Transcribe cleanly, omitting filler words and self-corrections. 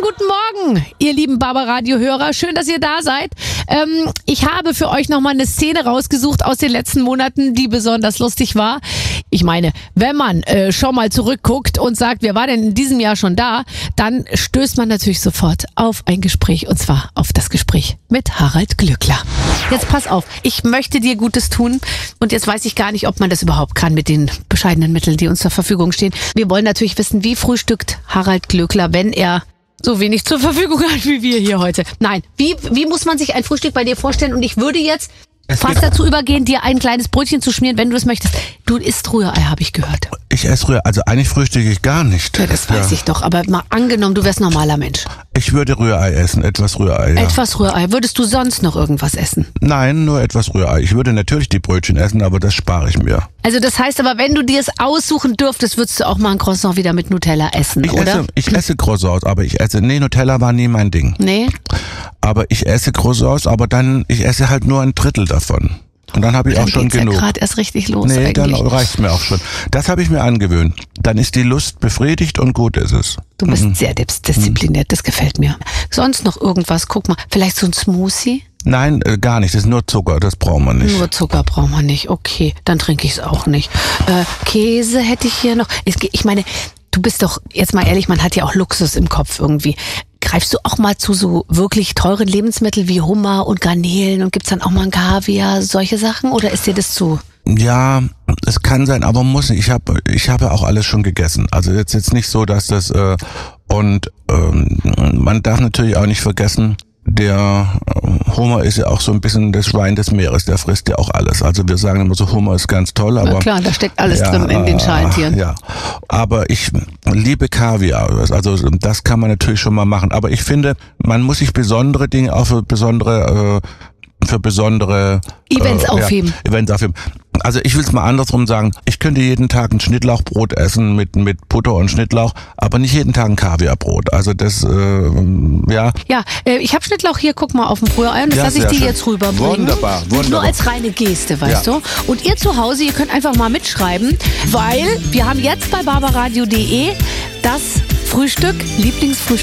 guten Morgen, ihr lieben Barbaradio-Hörer. Schön, dass ihr da seid. Ich habe für euch nochmal eine Szene rausgesucht aus den letzten Monaten, die besonders lustig war. Ich meine, wenn man schon mal zurückguckt und sagt, wer war denn in diesem Jahr schon da, dann stößt man natürlich sofort auf ein Gespräch, und zwar auf das Gespräch mit Harald Glöckler. Jetzt pass auf, ich möchte dir Gutes tun und jetzt weiß ich gar nicht, ob man das überhaupt kann mit den bescheidenen Mitteln, die uns zur Verfügung stehen. Wir wollen natürlich wissen, wie frühstückt Harald Glöckler, wenn er so wenig zur Verfügung hat wie wir hier heute. Nein, wie muss man sich ein Frühstück bei dir vorstellen? Und ich würde jetzt fast dazu übergehen, dir ein kleines Brötchen zu schmieren, wenn du es möchtest. Du isst Rührei, habe ich gehört. Ich esse Rührei, also eigentlich frühstücke ich gar nicht. Ja, das weiß ich doch, aber mal angenommen, du wärst normaler Mensch. Ich würde Rührei essen, etwas Rührei, ja. Etwas Rührei. Würdest du sonst noch irgendwas essen? Nein, nur etwas Rührei. Ich würde natürlich die Brötchen essen, aber das spare ich mir. Also das heißt aber, wenn du dir es aussuchen dürftest, würdest du auch mal ein Croissant wieder mit Nutella essen, oder? Ich esse Croissants, aber Nutella war nie mein Ding. Nee? Aber ich esse Croissants, aber ich esse halt nur ein Drittel davon. Und dann habe ich auch schon genug. Ja gerade erst richtig los Nee, eigentlich. Dann reicht's mir auch schon. Das habe ich mir angewöhnt. Dann ist die Lust befriedigt und gut ist es. Du bist sehr diszipliniert, das gefällt mir. Sonst noch irgendwas? Guck mal, vielleicht so ein Smoothie? Nein, gar nicht. Das ist nur Zucker, das brauchen wir nicht. Nur Zucker brauchen wir nicht. Okay, dann trinke ich es auch nicht. Käse hätte ich hier noch. Ich meine, du bist doch, jetzt mal ehrlich, man hat ja auch Luxus im Kopf irgendwie. Greifst du auch mal zu so wirklich teuren Lebensmitteln wie Hummer und Garnelen und gibt's dann auch mal ein Kaviar, solche Sachen? Oder ist dir das zu? Ja, es kann sein, aber muss nicht. Ich habe ja auch alles schon gegessen. Also jetzt nicht so, dass das man darf natürlich auch nicht vergessen, der Hummer ist ja auch so ein bisschen das Schwein des Meeres, der frisst ja auch alles. Also wir sagen immer so, Hummer ist ganz toll, aber... Na klar, da steckt alles drin in den Schalentieren. Ja, aber ich liebe Kaviar, also das kann man natürlich schon mal machen. Aber ich finde, man muss sich besondere Dinge auch für besondere Events aufheben. Events aufheben. Also ich will es mal andersrum sagen, ich könnte jeden Tag ein Schnittlauchbrot essen mit Butter und Schnittlauch, aber nicht jeden Tag ein Kaviarbrot. Also das, ja. Ja, ich habe Schnittlauch hier, guck mal, auf dem Rührei und das lasse ich dir jetzt rüberbringen. Wunderbar. Nur als reine Geste, weißt du? Und ihr zu Hause, ihr könnt einfach mal mitschreiben, weil wir haben jetzt bei barbaradio.de das Lieblingsfrühstück